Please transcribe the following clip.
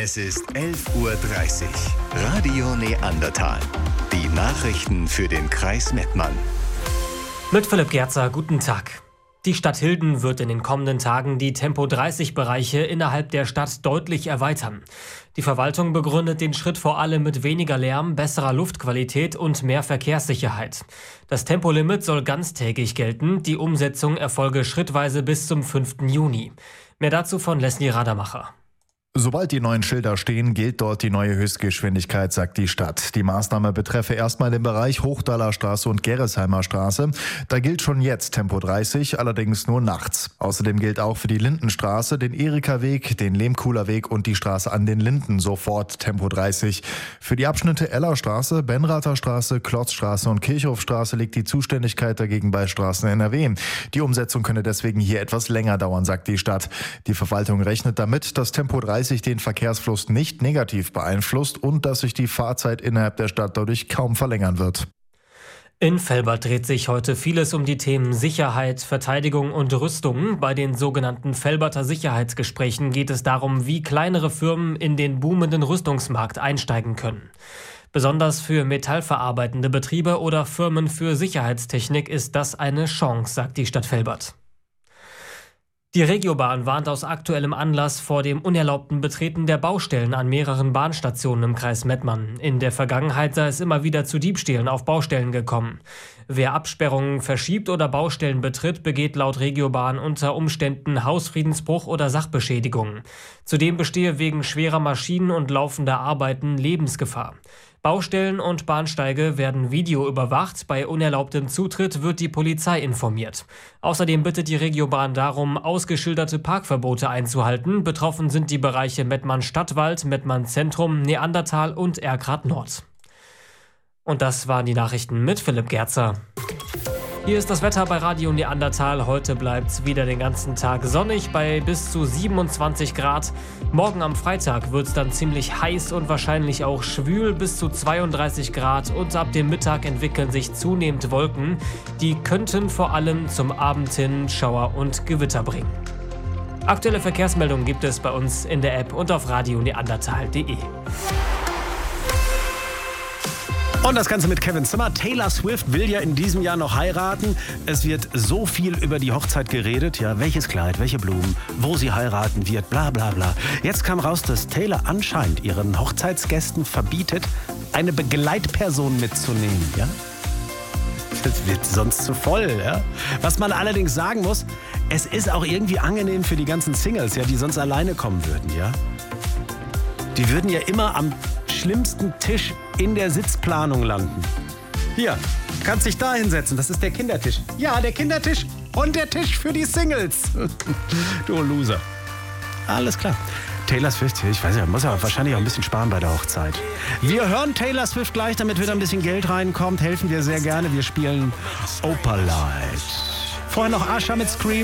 Es ist 11:30 Uhr. Radio Neandertal. Die Nachrichten für den Kreis Mettmann. Mit Philipp Gerzer, guten Tag. Die Stadt Hilden wird in den kommenden Tagen die Tempo-30-Bereiche innerhalb der Stadt deutlich erweitern. Die Verwaltung begründet den Schritt vor allem mit weniger Lärm, besserer Luftqualität und mehr Verkehrssicherheit. Das Tempolimit soll ganztägig gelten, die Umsetzung erfolge schrittweise bis zum 5. Juni. Mehr dazu von Leslie Radermacher. Sobald die neuen Schilder stehen, gilt dort die neue Höchstgeschwindigkeit, sagt die Stadt. Die Maßnahme betreffe erstmal den Bereich Hochdaler Straße und Gerresheimer Straße. Da gilt schon jetzt Tempo 30, allerdings nur nachts. Außerdem gilt auch für die Lindenstraße, den Erika-Weg, den Lehmkuhler Weg und die Straße an den Linden sofort Tempo 30. Für die Abschnitte Ellerstraße, Benrather Straße, Klotzstraße und Kirchhofstraße liegt die Zuständigkeit dagegen bei Straßen NRW. Die Umsetzung könne deswegen hier etwas länger dauern, sagt die Stadt. Die Verwaltung rechnet damit, dass Tempo 30 den Verkehrsfluss nicht negativ beeinflusst und dass sich die Fahrzeit innerhalb der Stadt dadurch kaum verlängern wird. In Velbert dreht sich heute vieles um die Themen Sicherheit, Verteidigung und Rüstung. Bei den sogenannten Velberter Sicherheitsgesprächen geht es darum, wie kleinere Firmen in den boomenden Rüstungsmarkt einsteigen können. Besonders für metallverarbeitende Betriebe oder Firmen für Sicherheitstechnik ist das eine Chance, sagt die Stadt Velbert. Die Regiobahn warnt aus aktuellem Anlass vor dem unerlaubten Betreten der Baustellen an mehreren Bahnstationen im Kreis Mettmann. In der Vergangenheit sei es immer wieder zu Diebstählen auf Baustellen gekommen. Wer Absperrungen verschiebt oder Baustellen betritt, begeht laut Regiobahn unter Umständen Hausfriedensbruch oder Sachbeschädigung. Zudem bestehe wegen schwerer Maschinen und laufender Arbeiten Lebensgefahr. Baustellen und Bahnsteige werden videoüberwacht. Bei unerlaubtem Zutritt wird die Polizei informiert. Außerdem bittet die Regiobahn darum, ausgeschilderte Parkverbote einzuhalten. Betroffen sind die Bereiche Mettmann-Stadtwald, Mettmann-Zentrum, Neandertal und Erkrath-Nord. Und das waren die Nachrichten mit Philipp Gerzer. Hier ist das Wetter bei Radio Neandertal. Heute bleibt es wieder den ganzen Tag sonnig bei bis zu 27 Grad. Morgen am Freitag wird es dann ziemlich heiß und wahrscheinlich auch schwül bis zu 32 Grad. Und ab dem Mittag entwickeln sich zunehmend Wolken. Die könnten vor allem zum Abend hin Schauer und Gewitter bringen. Aktuelle Verkehrsmeldungen gibt es bei uns in der App und auf radioneandertal.de. Und das Ganze mit Kevin Zimmer. Taylor Swift will ja in diesem Jahr noch heiraten. Es wird so viel über die Hochzeit geredet. Ja, welches Kleid, welche Blumen, wo sie heiraten wird, bla bla bla. Jetzt kam raus, dass Taylor anscheinend ihren Hochzeitsgästen verbietet, eine Begleitperson mitzunehmen. Ja? Das wird sonst zu voll. Ja? Was man allerdings sagen muss, es ist auch irgendwie angenehm für die ganzen Singles, ja, die sonst alleine kommen würden. Ja? Die würden ja immer am schlimmsten Tisch in der Sitzplanung landen. Hier, kannst dich da hinsetzen, das ist der Kindertisch. Ja, der Kindertisch und der Tisch für die Singles. Du Loser. Alles klar. Taylor Swift, ich weiß ja, muss ja wahrscheinlich auch ein bisschen sparen bei der Hochzeit. Wir hören Taylor Swift gleich, damit wieder ein bisschen Geld reinkommt. Helfen wir sehr gerne. Wir spielen Opalite. Vorher noch Asha mit Scream.